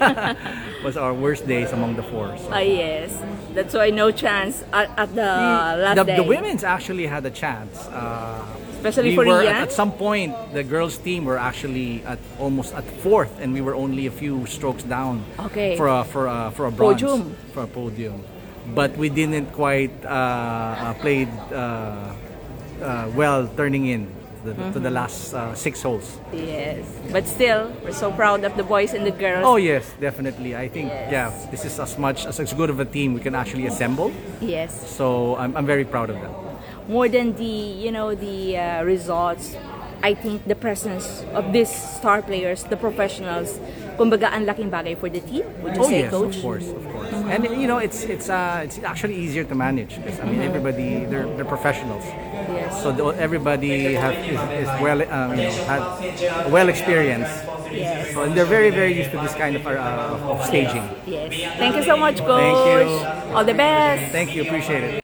was our worst days among the four. So. Ah, yes. That's why no chance at, at the last the, day. the women's actually had a chance. Uh, Especially we for were, Rian? At some point, the girls' team were actually at almost at fourth, and we were only a few strokes down Okay. for a for a for a bronze, Podium. for a podium. But we didn't quite uh, uh, played uh, uh, well turning in the, to the last uh, six holes. Yes. But still, we're so proud of the boys and the girls. Oh yes, definitely. I think Yes. yeah, this is as much as as good of a team we can actually assemble. Yes. So I'm I'm very proud of them. More than the, you know, the uh, results, I think the presence of these star players, the professionals, kumbaga ang laking bagay for the team. Would you Oh say, yes, Coach? of course, of course. And you know, it's it's uh it's actually easier to manage because I mean Mhm. everybody they're they're professionals. Yes. So the, everybody have is, is well um, you know had well experienced. Yes. So and they're very very used to this kind of uh, of staging. Yes. Thank you so much, Coach. Thank you. All the best. Thank you, appreciate it.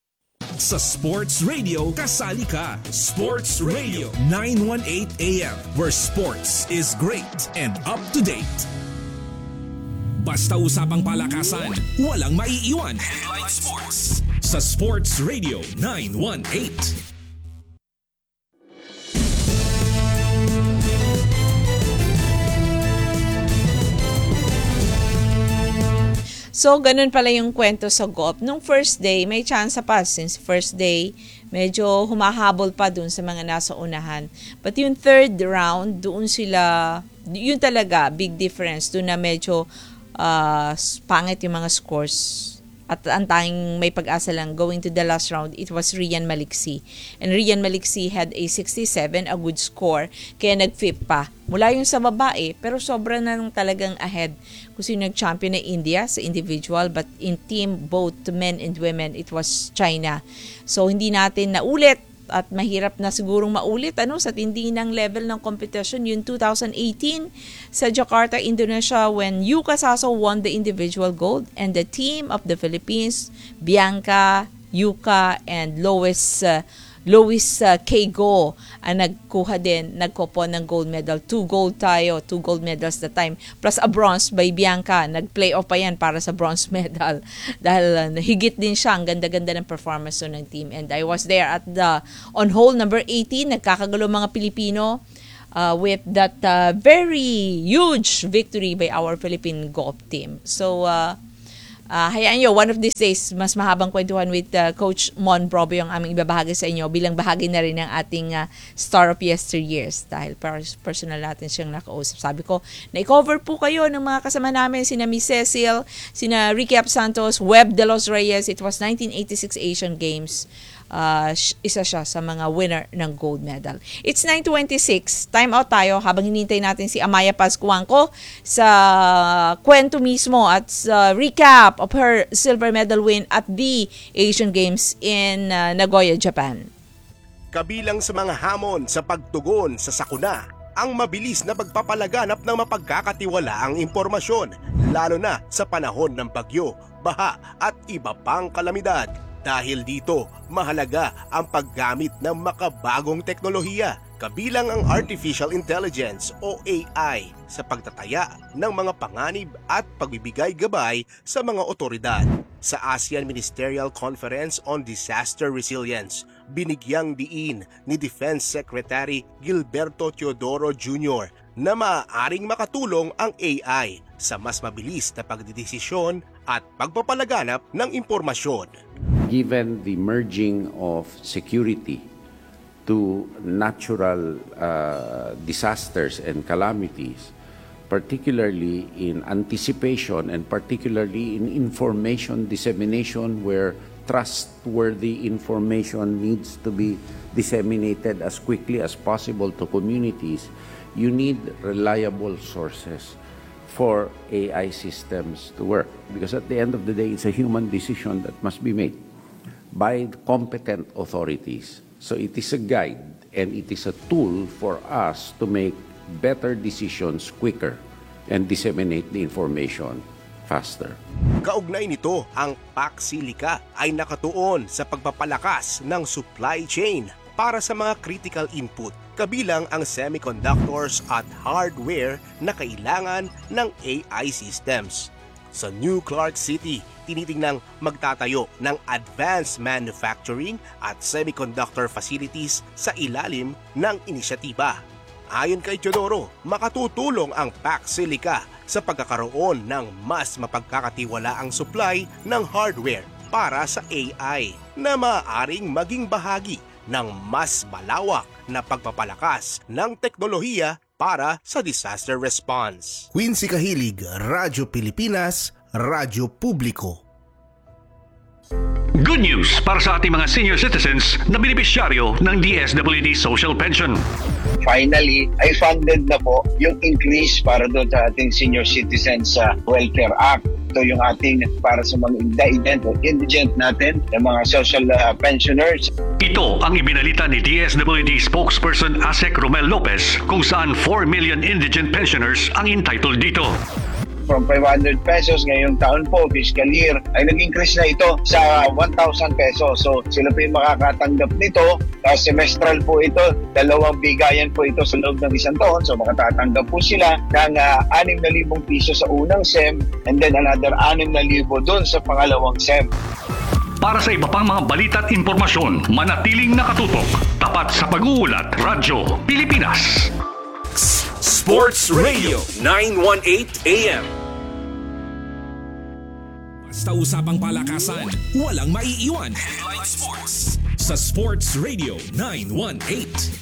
Sa Sports Radio, kasali ka. Sports Radio nine eighteen A M, where sports is great and up to date. Basta usapang palakasan, walang maiiwan. Headline Sports sa Sports Radio nine eighteen. So, ganun pala yung kwento sa golf. Nung first day, may chance pa. Since first day, medyo humahabol pa dun sa mga nasa unahan. But yung third round, doon sila, yun talaga, big difference. Doon na medyo uh, pangit yung mga scores. At ang tanging may pag-asa lang going to the last round, it was Rian Maliksi. And Rian Maliksi had a sixty-seven, a good score. Kaya nag-fifth pa. Mula yung sa babae, pero sobra na nung talagang ahead. Kung sino nag-champion na India sa individual, but in team, both men and women, it was China. So, hindi natin naulit at mahirap na sigurong maulit ano sa tindi ng level ng competition yung two thousand eighteen sa Jakarta, Indonesia, when Yuka Saso won the individual gold and the team of the Philippines, Bianca, Yuka, and Lois uh, Lois uh, K. Go ang nagkuha din, nagkopo ng gold medal. Two gold tayo, two gold medals that time. Plus a bronze by Bianca. Nag-playoff pa yan para sa bronze medal. Dahil uh, higit din siya. Ang ganda-ganda ng performance ng team. And I was there at the on hole number eighteen. Nagkakagulo mga Pilipino uh, with that uh, very huge victory by our Philippine golf team. So, uh, Uh, hayaan nyo, one of these days, mas mahabang kwentuhan with uh, Coach Mon Brobo yung aming ibabahagi sa inyo bilang bahagi na rin ng ating uh, Star of Yesteryears dahil pers- personal natin siyang nakausap. Sabi ko, na-cover po kayo ng mga kasama namin, sina Miss Cecil, sina Ricky Ap Santos, Web de los Reyes. It was nineteen eighty-six Asian Games. Uh, isa siya sa mga winner ng gold medal. It's nine twenty-six. Time out tayo habang hinintay natin si Amaya Pascuanco sa kwento mismo at sa recap of her silver medal win at the Asian Games in uh, Nagoya, Japan. Kabilang sa mga hamon sa pagtugon sa sakuna, ang mabilis na pagpapalaganap ng mapagkakatiwalaang impormasyon, lalo na sa panahon ng bagyo, baha at iba pang kalamidad. Dahil dito, mahalaga ang paggamit ng makabagong teknolohiya, kabilang ang Artificial Intelligence o A I sa pagtataya ng mga panganib at pagbibigay gabay sa mga otoridad. Sa ASEAN Ministerial Conference on Disaster Resilience, binigyang diin ni Defense Secretary Gilberto Teodoro Junior na maaaring makatulong ang A I sa mas mabilis na pagdidesisyon at pagpapalaganap ng impormasyon. Given the merging of security to natural uh, disasters and calamities, particularly in anticipation and particularly in information dissemination where trustworthy information needs to be disseminated as quickly as possible to communities, you need reliable sources for A I systems to work. Because at the end of the day, it's a human decision that must be made by competent authorities. So it is a guide and it is a tool for us to make better decisions quicker and disseminate the information faster. Kaugnay nito, ang Paxilica ay nakatuon sa pagpapalakas ng supply chain para sa mga critical input, kabilang ang semiconductors at hardware na kailangan ng A I systems. Sa New Clark City, tinitingnang magtatayo ng advanced manufacturing at semiconductor facilities sa ilalim ng inisyatiba. Ayon kay Teodoro, makatutulong ang Paxilica sa pagkakaroon ng mas mapagkakatiwalaang supply ng hardware para sa A I na maaaring maging bahagi ng mas malawak na pagpapalakas ng teknolohiya para sa disaster response. Quincy Kahilig, Radyo Pilipinas, Radyo Publiko. Good news para sa ating mga senior citizens na benepisyaryo ng D S W D Social Pension. Finally, ay funded na po yung increase para doon sa ating Senior Citizens uh, Welfare Act. Ito yung ating para sa mga indigent o indigent natin, yung mga social uh, pensioners. Ito ang ibinalita ni D S W D spokesperson Asek Romel Lopez kung saan four million indigent pensioners ang entitled dito. From five hundred pesos ngayong taon po, fiscal year, ay nag-increase na ito sa one thousand pesos. So sila po yung makakatanggap nito. Uh, semestral po ito, dalawang bigayan po ito sa loob ng isang taon. So makatatanggap po sila ng uh, six thousand piso sa unang S E M and then another six thousand doon sa pangalawang S E M. Para sa iba pang mga balita at impormasyon, manatiling nakatutok. Tapat sa pag-uulat, Radyo Pilipinas. Sports Radio nine eighteen A M. Basta usapang palakasan, walang maiiwan. Headline Sports sa Sports Radio nine eighteen.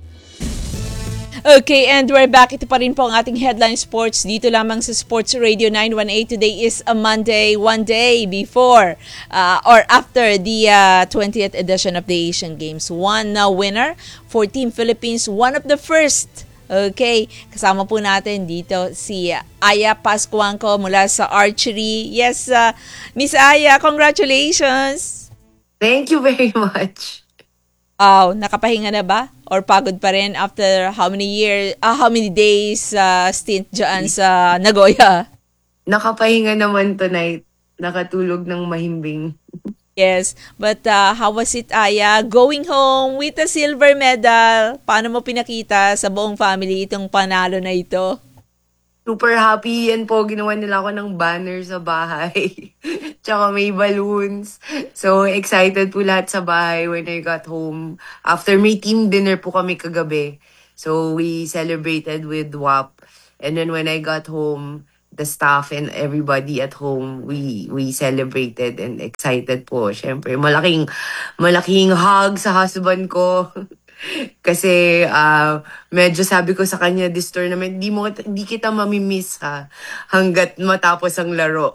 Okay, and we're back. Ito pa rin po ang ating Headline Sports dito lamang sa Sports Radio nine eighteen. Today is a Monday, one day before uh, or after the uh, twentieth edition of the Asian Games. One uh, winner for Team Philippines, one of the first. Okay, kasama po natin dito si Aya Pascuanco mula sa archery. Yes, uh, Miss Aya, congratulations! Thank you very much. Wow, nakapahinga na ba? Or pagod pa rin after how many years, ah, how many days uh, stint dyan sa Nagoya? Nakapahinga naman tonight. Nakatulog ng mahimbing. Yes, but uh, how was it, Aya? Going home with a silver medal. Paano mo pinakita sa buong family itong panalo na ito? Super happy yan po. Ginawa nila ako ng banner sa bahay. Tsaka may balloons. So, excited po lahat sa bahay when I got home. After may team dinner po kami kagabi. So, we celebrated with W A P. And then when I got home, the staff and everybody at home, we we celebrated and excited po. Siyempre, malaking, malaking hug sa husband ko. Kasi uh, medyo sabi ko sa kanya this tournament, di mo di kita mamimiss ha hanggat matapos ang laro.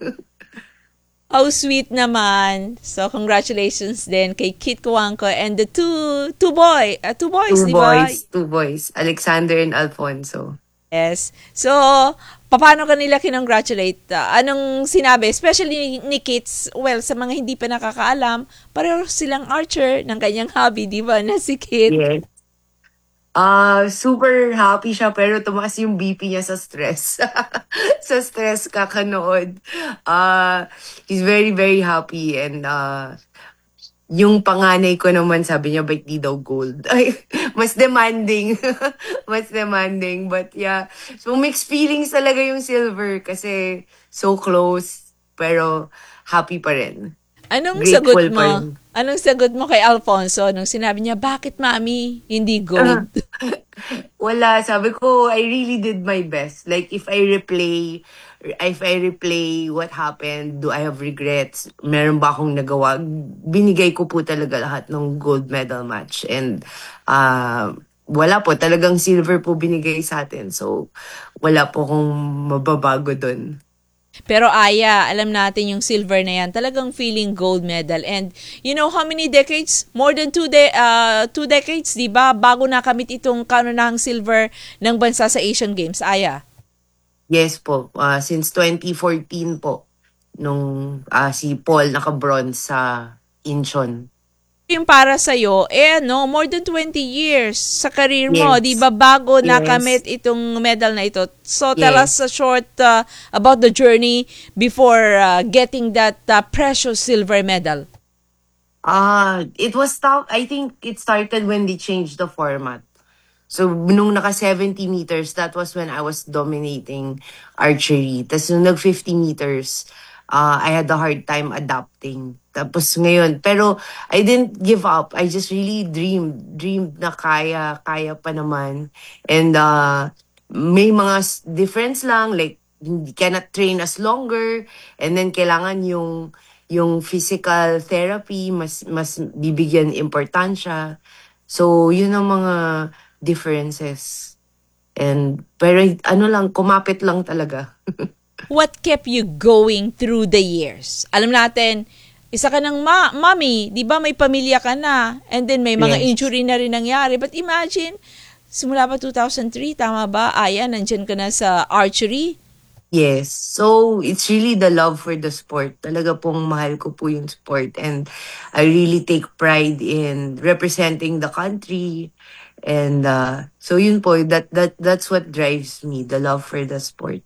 Oh, sweet naman. So, congratulations din kay Kit Kuwangko and the two two boy, uh, two boys, two di ba? boys, two boys, Alexander and Alfonso. Yes. So, paano ka nila kinongratulate? Uh, anong sinabi? Especially ni Kits, well, sa mga hindi pa nakakaalam, pareho silang archer ng kanyang hobby, di ba, na si Kit? Yes. Uh, super happy siya pero tumaas yung B P niya sa stress. Sa stress kakanood. Uh, he's very, very happy and uh, yung panganay ko naman sabi niya, ba't di daw gold? Ay, mas demanding. Mas demanding. But yeah, so mixed feelings talaga yung silver kasi so close pero happy pa rin. Anong Grateful sagot mo? pa rin. Anong sagot mo kay Alfonso nung sinabi niya, bakit mami, hindi gold? Wala, sabi ko, I really did my best. Like, if I replay, if I replay what happened, do I have regrets? Meron ba akong nagawa? Binigay ko po talaga lahat ng gold medal match. And, uh, wala po, talagang silver po binigay sa atin. So, wala po akong mababago dun. Pero Aya, alam natin yung silver na yan, talagang feeling gold medal. And you know how many decades? More than two, de- uh, two decades, di ba? Bago nakamit itong kanunahang silver ng bansa sa Asian Games. Aya? Yes po, uh, since twenty fourteen po, nung uh, si Paul naka-bronze sa Incheon. Yung para sa'yo, eh no, more than twenty years sa career mo, Yes. di ba bago Yes. nakamit itong medal na ito. So tell Yes. us a short uh, about the journey before uh, getting that uh, precious silver medal. Ah, it was tough. I think it started when they changed the format. So, nung naka seventy meters, that was when I was dominating archery. Tapos nung nag fifty meters, uh, I had a hard time adapting. Tapos ngayon, pero I didn't give up. I just really dreamed, dreamed na kaya, kaya pa naman. And uh, may mga s- difference lang, like, you cannot train as longer, and then kailangan yung yung physical therapy, mas mas bibigyan importansya. So, yun ang mga differences. And, pero ano lang, kumapit lang talaga. What kept you going through the years? Alam natin, isa ka ng ma- mommy, di ba may pamilya ka na, and then may mga Yes. injury na rin nangyari. But imagine, simula pa two thousand three, tama ba? Aya, nandyan ka na sa archery. Yes. So, it's really the love for the sport. Talaga pong mahal ko po yung sport. And I really take pride in representing the country. And uh, so yun po, that, that, that's what drives me, the love for the sport.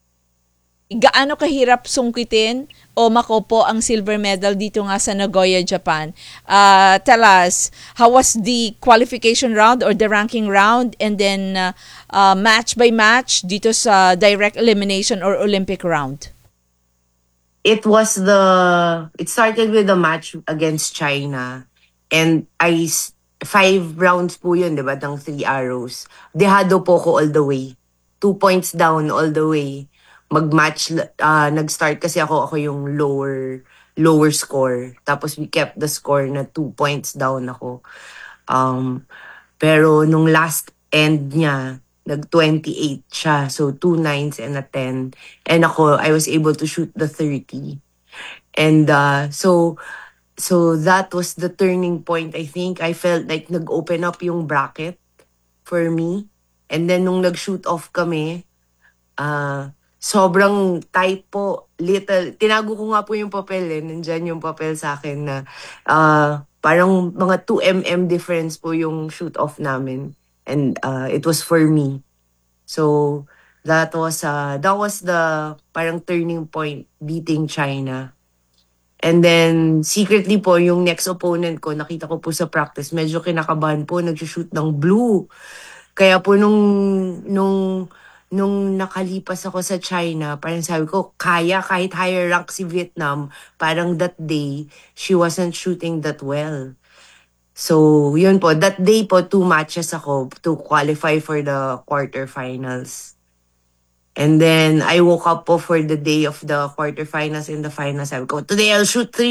Gaano kahirap sungkitin o makopo ang silver medal dito nga sa Nagoya, Japan? Uh, tell us, how was the qualification round or the ranking round, and then uh, uh, match by match dito sa direct elimination or Olympic round? It was the, it started with a match against China. And I, s- five rounds po yun, di ba, ng three arrows. Dehado po ko all the way. Two points down all the way. Mag-match, uh, nag-start kasi ako, ako yung lower, lower score. Tapos we kept the score na two points down ako. Um, pero nung last end niya, nag twenty-eight siya. So, two nines and a ten. And ako, I was able to shoot the thirty. And uh, so, so that was the turning point, I think. I felt like nag-open up yung bracket for me. And then nung nag-shoot off kami, uh, sobrang tight po. Little, tinago ko nga po yung papel eh. Nandyan yung papel sa akin na uh, Parang mga two millimeters difference po yung shoot off namin. And uh, it was for me. So that was uh, that was the parang turning point, beating China. And then, secretly po, yung next opponent ko, nakita ko po sa practice, medyo kinakabahan po, nag-shoot ng blue. Kaya po nung, nung, nung nakalipas ako sa China, parang sabi ko, kaya kahit higher rank si Vietnam, parang that day, she wasn't shooting that well. So, yun po, that day po, two matches ako to qualify for the quarterfinals. And then, I woke up po for the day of the quarterfinals and the finals. Sabi ko, today I'll shoot three